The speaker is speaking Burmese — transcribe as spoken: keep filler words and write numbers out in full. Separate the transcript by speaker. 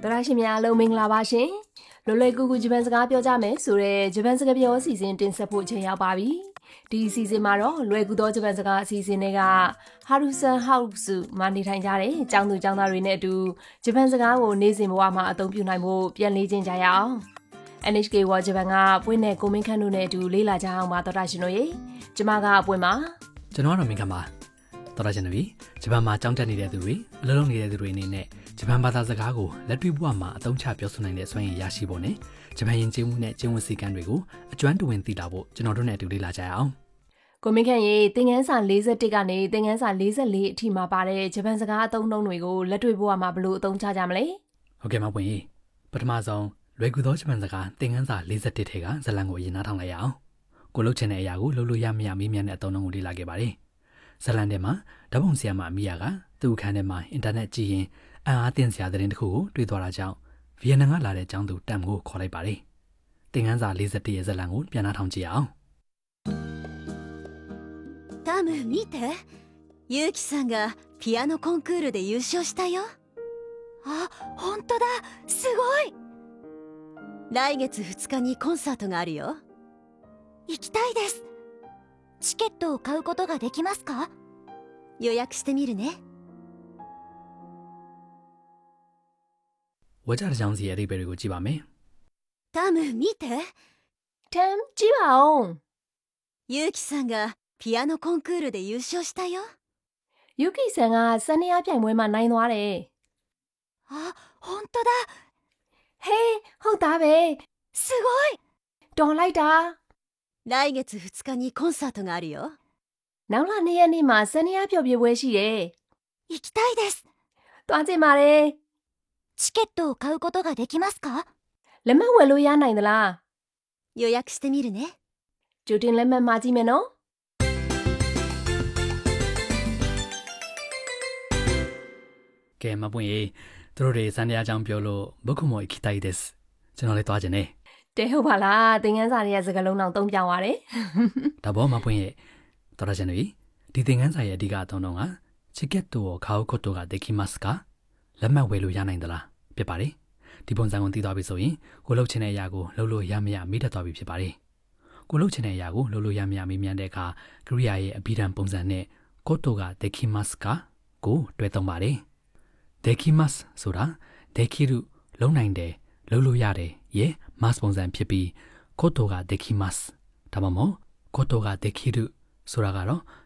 Speaker 1: တော်ရရှိများလုံးမင်္ဂလာပါရှင်လွယ်လွယ်ကူကူဂျပန်စကားပြောကြမယ်ဆိုတဲ့ဂျပန်စကားပြောအစီအစဉ်တင်ဆက်ဖို့ချိန်ရောက်ပါပြီဒီအစီအစဉ်မှာတော့လွယ်ကူသောဂျပန်စကားအစီအစဉ်တွေကဟာရူဆန်ဟောက်စုမှာနေထိုင်ကြတဲ့ကျောင်းသူကျောင်းသားတွေနဲ့အတူဂျပန်စကားကိုနေ့စဉ်ဘဝမှာအသုံးပြုနိုင်ဖို့ပြန်လေ့ကျင့်ကြရအောင် N H K World Japan ကပွင့်နဲ့ကိုမင်းခန့်တို့နဲ့အတူလေ့လာကြအောင်ပါတော်တာရှင်တို့ရေကျမကအပွင့်ပါ
Speaker 2: ကျွန်တော်ကတော့မင်းခန့်ပါတော်တာရှင်တို့ဂျပန်မှာကျောင်းတက်နေတဲ့သူတွေအလုပ်လုပ်နေတဲ့သူတွေအနေနဲ့ဂျပန်ဘာသာစကားကိုလက်တွေ့ဘဝမှာအသုံးချပြောဆိုနိုင်တဲ့စွမ်းရည်ရရှိဖို့နဲ့ဂျပန်ယဉ်ကျေးမှုနဲ့ကျင့်ဝတ်စည်းကမ်းတွေကိုအကျွမ်းတဝင်သိလာဖို့ကျွန်တော်တို့နဲ့အတူလေ့လာကြရအောင်
Speaker 1: ကိုမင်းခန့်ရေသင်ခန်းစာ၄၁ကနေသင်ခန်းစာ၄၄အထိမှာပါတဲ့ဂျပန်စကားအသုံးအနှုန်းတွေကိုလက်တွေ့ဘဝမှာဘယ်လိုအသုံးချကြမလဲ
Speaker 2: ဟုတ်ကဲ့မပွင့်ရေပထမဆုံးလွယ်ကူသောဂျပန်စကားသင်ခန်းစာ၄၁ထဲကဇာတ်လမ်းကိုအရင်နားထောင်လိုက်ရအောင်ကိုလှုပ်ချင်တဲ့အရာကိုလှုပ်လို့ရမရမေးမြန်းတဲ့အသုံးအနှုန်းကိုလေ့လာခဲ့ပါတယ်ဇာတ်လမ်းထဲမှာဓာတ်ပုံဆရာမအမီယာကသူ့အခန်းထဲမှာအင်တာနက်ကြည့်ရင်အံ့အားသင့်စရာသတင်းတစ်ခုကိုတွေ့သွားတာကြောင့်ဗီယက်နမ်ကလာတဲ့ကျောင်းသူတမ်ကိုခေါ်လိုက်ပါတယ်သင်ခန်းစာ၄၁ရဲ့ဇာတ်လမ်းကိုပြန်နှားထောင်ကြည့်အောင်
Speaker 3: タム見てユウキさんがピアノコンクールで優勝したよあ、本当だすごい来月ふつかにコンサートがあるよ行きたいですチケットを買うことができますか予約してみるね
Speaker 2: ဝကြတဲ့ကြောင်းစီရဲ့အဓိပ္ပာယ်တွေကိုကြည့်ပါမယ်
Speaker 3: タム見て
Speaker 1: တမ်ကြည့်ပါဦး
Speaker 3: ユウキさんがピアノコンクールで優勝したよ
Speaker 1: ユキさんがစနေအပြိုင်ပွဲမှာနိုင်သွားတယ်
Speaker 3: あ、本当だ
Speaker 1: ဟေးဟုတ်သားပဲ
Speaker 3: すごい
Speaker 1: တော်လိုက်တာ
Speaker 3: 来月ふつかにコンサートがあるよ
Speaker 1: နောက်လနေ့ရက်နေ့မှာစနေအပျော်ပြပွဲရှိတယ်
Speaker 3: 行きたいです
Speaker 1: သွားကြည့်ပါလေ
Speaker 3: チケットを買うことができますか
Speaker 1: လက်မှတ်ဝယ်လို့ရနိုင်သလား
Speaker 3: 予約してみるね
Speaker 1: ကြိုတင်လက်မှတ်မှာကြည့်မယ်နော်
Speaker 2: ကဲမပွင့်ရေသူတို့တွေစံတရားကြောင်းပြောလို့ဘုက္ခုမော်ခိတိုင်ဒက်စ်ကျွန်တော်လည်းသွားခြင်းနဲ့
Speaker 1: တဲဟုတ်ပါလားသင်ခန်းစာရဲ့စကားလုံးတော့သုံးပြောင်းပါတယ်
Speaker 2: ဒါဘောမပွင့်ရေတော်ရခြင်းတွေဒီသင်ခန်းစာရဲ့အဓိကအသုံးတော့ကチケットを買うことができますかလက်မှတ်ဝယ်လို့ရနိုင်သလားဖြစ်ပါတယ်ဒီပုံစံကိုသိသွားပြီဆိုရင်ကိုလှုပ်ချင်တဲ့အရာကိုလှုပ်လို့ရမရမေးတတ်သွားပြီဖြစ်ပါတယ်ကိုလှုပ်ချင်တဲ့အရာကိုလှုပ်လို့ရမရမေးမြန်းတဲ့အခါကရိယာရဲ့အဘိဓမ္မာပုံစံနဲ့ကိုတိုကできますかကိုတွဲသုံးပါတယ်できますဆိုတာできるလုံနိုင်တယ်လှုပ်လို့ရတယ်ရဲ့ mas ပုံစံဖြစ်ပြီးကိုတိုကできますဒါမှမဟုတ်ကိုတိုကできるဆိုတာကတော့